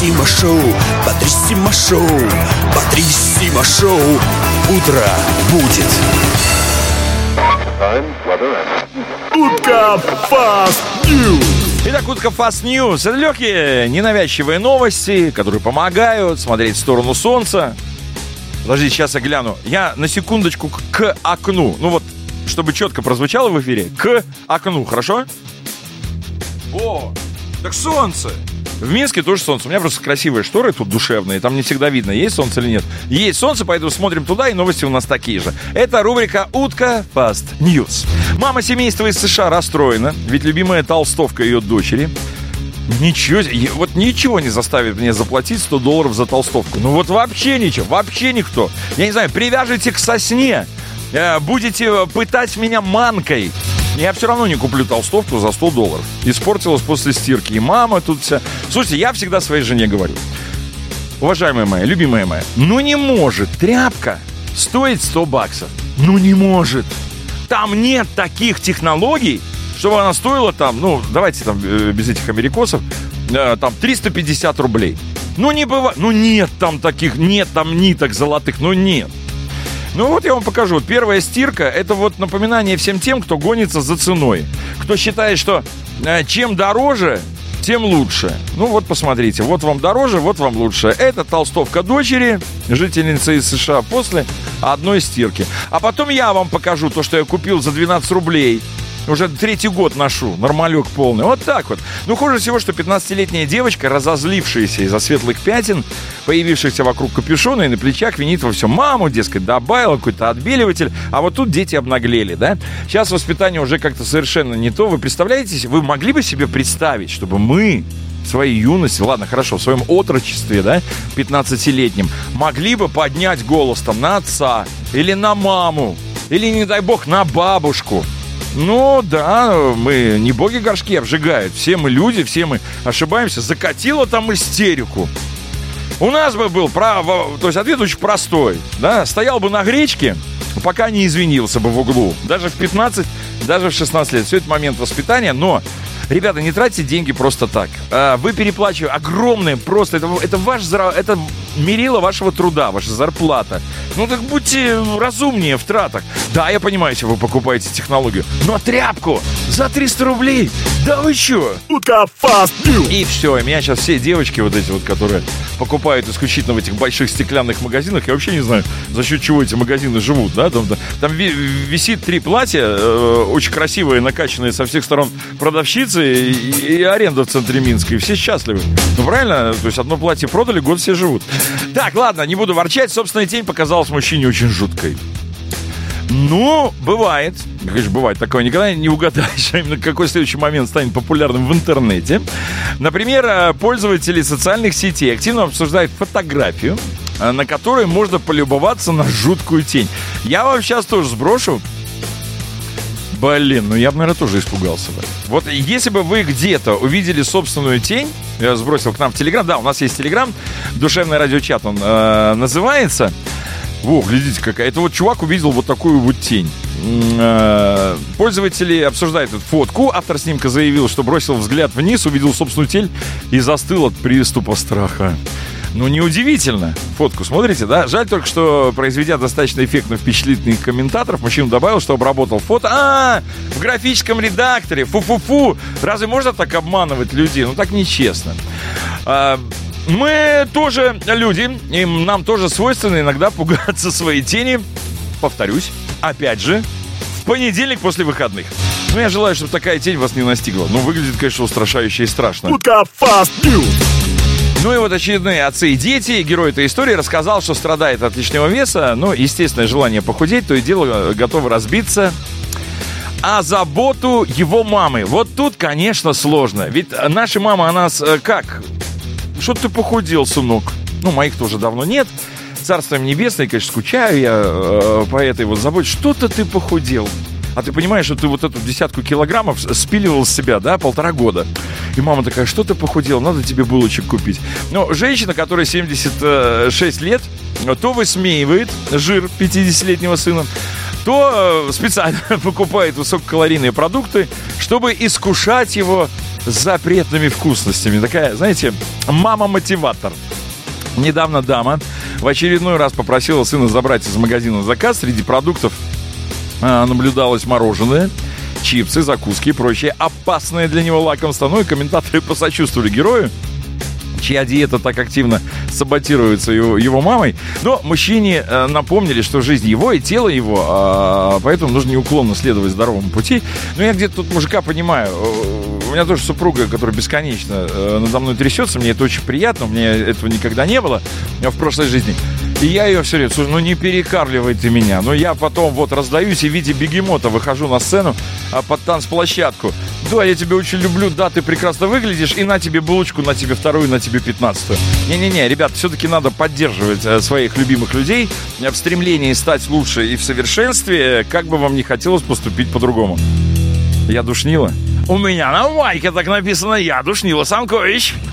Бодрissimo шоу, Бодрissimo шоу, Бодрissimo шоу. Утро будет. Утка Fast News. Итак, Утка Fast News. Это легкие, ненавязчивые новости, которые помогают смотреть в сторону солнца. Подожди, сейчас я гляну. Я на секундочку к окну. Ну вот, чтобы четко прозвучало в эфире. К окну, хорошо? О, так солнце. В Минске тоже солнце. У меня просто красивые шторы тут душевные. Там не всегда видно, есть солнце или нет. Есть солнце, поэтому смотрим туда, и новости у нас такие же. Это рубрика «Утка Fast News». Мама семейства из США расстроена, ведь любимая толстовка ее дочери. Ничего не заставит меня заплатить $100 за толстовку. Ну вот вообще ничего, вообще никто. Я не знаю, привяжите к сосне, будете пытать меня манкой. Я все равно не куплю толстовку за $100. Испортилась после стирки. И мама тут вся... Слушайте, я всегда своей жене говорю: уважаемая моя, любимая моя, ну не может тряпка стоить $100. Ну не может. Там нет таких технологий, чтобы она стоила там, ну, давайте там без этих америкосов, там 350 рублей. Ну не бывает. Ну нет там таких, нет там ниток золотых, ну нет. Ну вот я вам покажу. Вот первая стирка — это вот напоминание всем тем, кто гонится за ценой. Кто считает, что чем дороже, тем лучше. Ну вот посмотрите. Вот вам дороже, вот вам лучше. Это толстовка дочери, жительницы из США, после одной стирки. А потом я вам покажу то, что я купил за 12 рублей. Уже 3-й год ношу, нормалек полный. Вот так вот. Ну, хуже всего, что 15-летняя девочка, разозлившаяся из-за светлых пятен, появившихся вокруг капюшона и на плечах, винит во всем маму, дескать, добавила какой-то отбеливатель. А вот тут дети обнаглели, да? Сейчас воспитание уже как-то совершенно не то. Вы представляете, вы могли бы себе представить, чтобы мы в своей юности, ладно, хорошо, в своем отрочестве, да, 15-летнем, могли бы поднять голос там на отца или на маму, или, не дай бог, на бабушку? Ну да, мы не боги горшки обжигают. Все мы люди, все мы ошибаемся. Закатила там истерику. У нас бы был то есть ответ очень простой, да? Стоял бы на гречке, пока не извинился бы в углу. Даже в 15, даже в 16 лет. Все это момент воспитания, но... Ребята, не тратьте деньги просто так. Вы переплачиваете огромное, просто это мерило вашего труда, ваша зарплата. Ну так будьте разумнее в тратах. Да, я понимаю, если вы покупаете технологию, но тряпку за 300 рублей, да вы чё? Утка Fast News. И все, меня сейчас все девочки вот эти вот, которые покупают исключительно в этих больших стеклянных магазинах, я вообще не знаю, за счет чего эти магазины живут, да? Там висит 3 платья, очень красивые, накачанные со всех сторон продавщицы, и аренда в центре Минска, и все счастливы. Ну, правильно? То есть одно платье продали, год все живут. Так, ладно, не буду ворчать. Собственная тень показалась мужчине очень жуткой. Ну, бывает. Конечно, бывает такое. Никогда не угадаешь, а именно какой следующий момент станет популярным в интернете. Например, пользователи социальных сетей активно обсуждают фотографию, на которой можно полюбоваться на жуткую тень. Я вам сейчас тоже сброшу. Блин, ну я бы, наверное, тоже испугался бы. Вот если бы вы где-то увидели собственную тень, я сбросил к нам в Телеграм, да, у нас есть Телеграм, душевный радиочат он называется. Во, глядите, какая. Это вот чувак увидел вот такую вот тень. Пользователи обсуждают эту фотку. Автор снимка заявил, что бросил взгляд вниз, увидел собственную тень и застыл от приступа страха. Ну, неудивительно. Фотку смотрите, да? Жаль только, что, произведя достаточно эффектно впечатлительных комментаторов, мужчина добавил, что обработал фото. В графическом редакторе. Фу-фу-фу. Разве можно так обманывать людей? Ну, так нечестно. Мы тоже люди, и нам тоже свойственно иногда пугаться своей тени. Повторюсь, опять же, в понедельник после выходных. Ну, я желаю, чтобы такая тень вас не настигла. Ну, выглядит, конечно, устрашающе и страшно. Утка Fast News. Ну и вот очередные отцы и дети. Герой этой истории рассказал, что страдает от лишнего веса. Ну, естественное желание похудеть, то и дело готово разбиться о заботу его мамы. Вот тут, конечно, сложно. Ведь наша мама о нас как? Что ты похудел, сынок? Ну, моих тоже давно нет. Царство им небесное, конечно, скучаю я по этой вот заботе. Что-то ты похудел. А ты понимаешь, что ты вот эту 10 килограммов спиливал с себя, да, 1,5 года. И мама такая: что ты похудел, надо тебе булочек купить. Но женщина, которая 76 лет, то высмеивает жир 50-летнего сына, то специально покупает высококалорийные продукты, чтобы искушать его запретными вкусностями. Такая, знаете, мама-мотиватор. Недавно дама в очередной раз попросила сына забрать из магазина заказ. Среди продуктов наблюдалось мороженое, чипсы, закуски и прочее опасное для него лакомство. Ну и комментаторы посочувствовали герою, чья диета так активно саботируется его мамой. Но мужчине напомнили, что жизнь его и тело его, поэтому нужно неуклонно следовать здоровому пути. Но я где-то тут мужика понимаю. У меня тоже супруга, которая бесконечно надо мной трясется. Мне это очень приятно. У меня этого никогда не было в прошлой жизни. И я ее все время, слушай, ну не перекармливай ты меня. Но я потом вот раздаюсь и в виде бегемота выхожу на сцену под танцплощадку. Да, я тебя очень люблю, да, ты прекрасно выглядишь. И на тебе булочку, на тебе вторую, на тебе 15-ю. Не-не-не, ребят, все-таки надо поддерживать своих любимых людей в стремлении стать лучше и в совершенстве, как бы вам не хотелось поступить по-другому. Я душнила? У меня на майке так написано: я Душнила Санкович.